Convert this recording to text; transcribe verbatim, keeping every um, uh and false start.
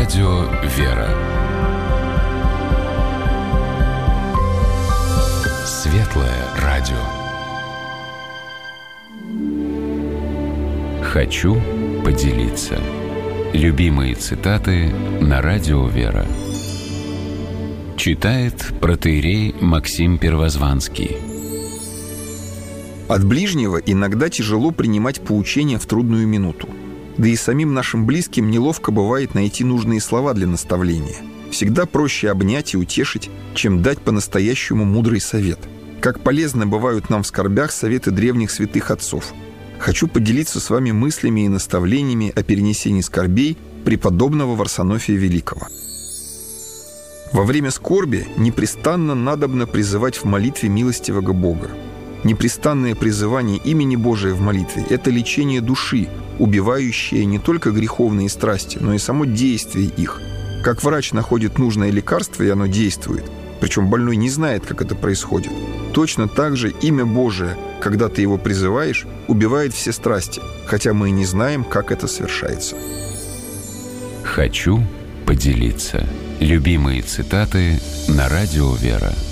Радио «Вера». Светлое радио. Хочу поделиться. Любимые цитаты на Радио «Вера». Читает протоиерей Максим Первозванский. От ближнего иногда тяжело принимать поучения в трудную минуту. Да и самим нашим близким неловко бывает найти нужные слова для наставления. Всегда проще обнять и утешить, чем дать по-настоящему мудрый совет. Как полезны бывают нам в скорбях советы древних святых отцов. Хочу поделиться с вами мыслями и наставлениями о перенесении скорбей преподобного Варсонофия Великого. Во время скорби непрестанно надобно призывать в молитве милостивого Бога. Непрестанное призывание имени Божия в молитве – это лечение души, убивающее не только греховные страсти, но и само действие их. Как врач находит нужное лекарство, и оно действует, причем больной не знает, как это происходит, точно так же имя Божие, когда ты его призываешь, убивает все страсти, хотя мы и не знаем, как это совершается. Хочу поделиться. Любимые цитаты на Радио «Вера».